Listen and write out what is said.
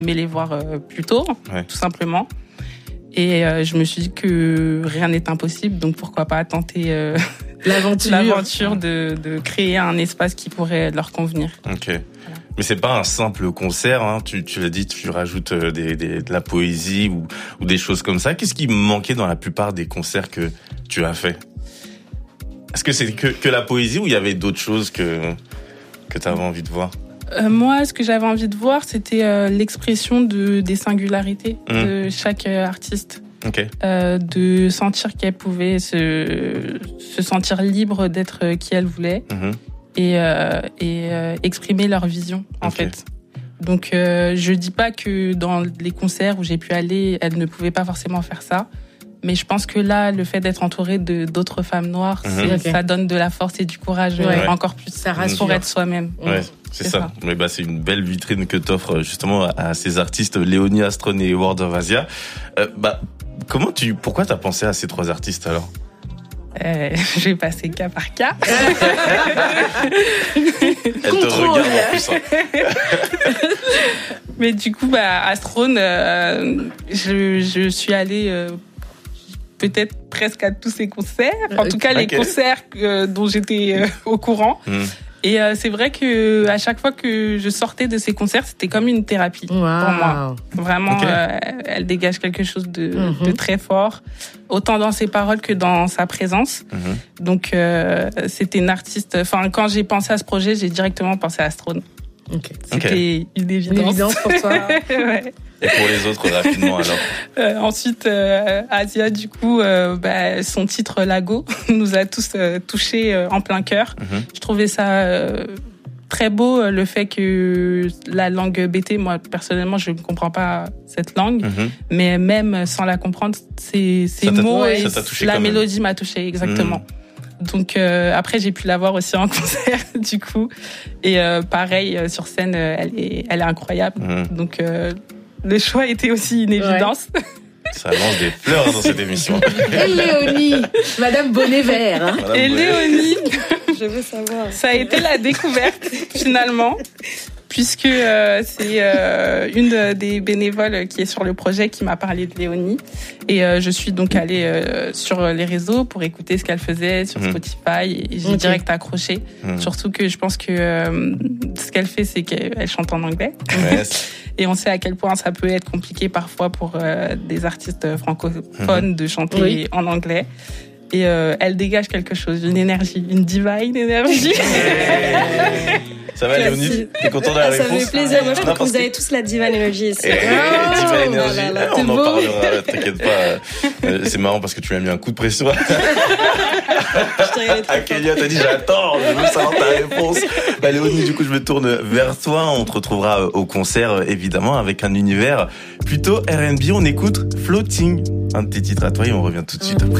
aimé les voir plus tôt, tout simplement. Et je me suis dit que rien n'est impossible, donc pourquoi pas tenter l'aventure de créer un espace qui pourrait leur convenir. Ok. Voilà. Mais c'est pas un simple concert, hein. Tu l'as dit, tu rajoutes de la poésie ou des choses comme ça. Qu'est-ce qui manquait dans la plupart des concerts que tu as fait? Est-ce que c'est que la poésie ou il y avait d'autres choses que tu avais envie de voir? Moi, ce que j'avais envie de voir, c'était l'expression des singularités de chaque artiste. Okay. De sentir qu'elle pouvait se sentir libre d'être qui elle voulait et exprimer leur vision, en fait. Donc, je dis pas que dans les concerts où j'ai pu aller, elle ne pouvait pas forcément faire ça. Mais je pense que là, le fait d'être entourée d'autres femmes noires, ça donne de la force et du courage encore plus. Ça rassure pour être soi-même. Ouais, c'est ça. Mais c'est une belle vitrine que t'offres justement à ces artistes, Léonie, Astrone et World of Asia. Pourquoi t'as pensé à ces trois artistes alors? Je vais passer cas par cas. Elle te regarde en plus. Mais du coup, Astrone, je suis allée peut-être presque à tous ses concerts. En tout cas, les concerts dont j'étais au courant. Et c'est vrai que à chaque fois que je sortais de ces concerts, c'était comme une thérapie pour moi. Vraiment, elle dégage quelque chose de très fort, autant dans ses paroles que dans sa présence. Donc, c'était une artiste. Enfin, quand j'ai pensé à ce projet, j'ai directement pensé à Astrone. C'était une évidence. Une évidence pour toi. Ouais. Et pour les autres, rapidement alors. Ensuite, Asia, du coup, son titre Lago nous a tous touchés en plein cœur. Je trouvais ça très beau, le fait que la langue BT, moi personnellement, je ne comprends pas cette langue, mais même sans la comprendre, ces mots et la mélodie m'a touchée exactement. Donc après j'ai pu la voir aussi en concert du coup et pareil sur scène elle est incroyable. Donc le choix était aussi une évidence. Ça lance des fleurs dans cette émission. Et Léonie, Madame Bonnet Vert. Hein. Et Léonie, je veux savoir. Ça a été la découverte finalement. Puisque c'est une des bénévoles qui est sur le projet qui m'a parlé de Léonie. Et je suis donc allée sur les réseaux pour écouter ce qu'elle faisait sur Spotify. Et j'ai direct accroché. Surtout que je pense que ce qu'elle fait, c'est qu'elle chante en anglais. Et on sait à quel point ça peut être compliqué parfois pour des artistes francophones de chanter en anglais. Et elle dégage quelque chose, une énergie, une divine énergie. Ça va, Léonie? T'es content de la réponse? Ça me fait plaisir. Moi, je trouve que vous avez tous la divine énergie ici. Divine énergie. On en parlera, t'inquiète pas. C'est marrant parce que tu m'as mis un coup de pression. Akelia t'a dit j'attends, je veux savoir ta réponse. Léonie, du coup, je me tourne vers toi. On te retrouvera au concert, évidemment, avec un univers plutôt R&B. On écoute Floating, un de tes titres à toi, et on revient tout de suite après.